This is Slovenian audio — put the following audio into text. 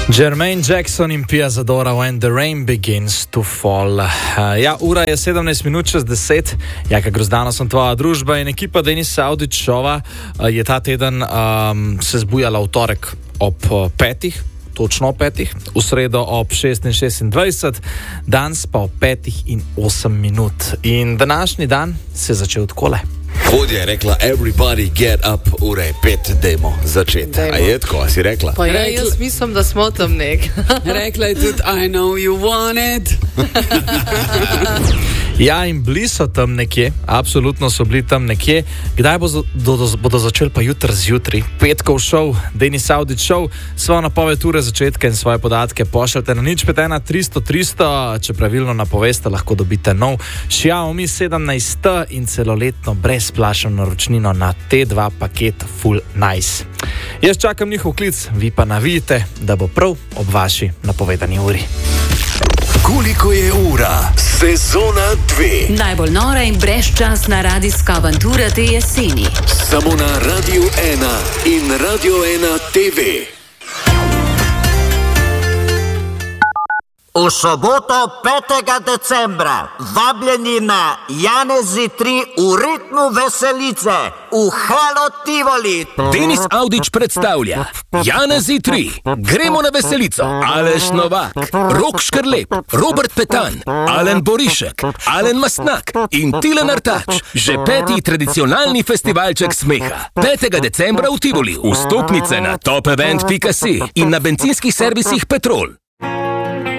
Jermaine Jackson in Pia Zadora When the Rain Begins to Fall. Ura je 17 minut čez 10. Jaka Grozdano sem tvoja družba in ekipa Denisa Audičova je ta teden se zbujala v torek ob 5. Točno ob 5, v sredo ob 6:26, danes pa ob 5:08. In današnji dan se je začel takole. Vodja je rekla, everybody get up, ura je 5, dajmo začeti. A je tako, a si rekla? Pa ja, jaz mislim, da smo tam nek. Rekla je tudi, I know you want it. Ja, in bili so tam nekje, absolutno so bili tam nekje. Kdaj bodo začeli pa jutri zjutraj? Petkov šov, Denis Audič šov, svojo napoved ure začetka in svoje podatke pošljate na 051 300 300, če pravilno napoveste, lahko dobite nov Xiaomi 17 in celoletno brezplačno naročnino na T2 paket Full Nice. Jaz čakam njihov klic, vi pa navijte, da bo prav ob vaši napovedani uri. Koliko je ura? Sezona 2. Najbolj nora in brezčasna radijska avantura te jeseni. Samo na Radio 1 in Radio 1 TV. V soboto 5. decembra vabljeni na Janezi 3 v ritmu veselice v Halo Tivoli. Denis Audič predstavlja Janezi 3. Gremo na veselico. Aleš Novak, Rok Škrlep, Robert Petan, Alen Borišek, Alen Mastnak in Tilen Artač. Že 5. tradicionalni festivalček smeha. 5. decembra v Tivoli. Vstopnice na topevent.si in na bencinskih servisih Petrol.